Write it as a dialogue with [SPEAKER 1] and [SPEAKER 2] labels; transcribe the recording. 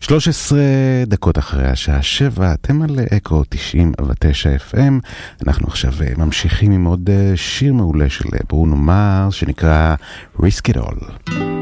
[SPEAKER 1] 13 דקות אחרי השעה 7, אתם על אקו 99 FM. אנחנו עכשיו ממשיכים עם עוד שיר מעולה של ברונו מארס שנקרא Risk It All.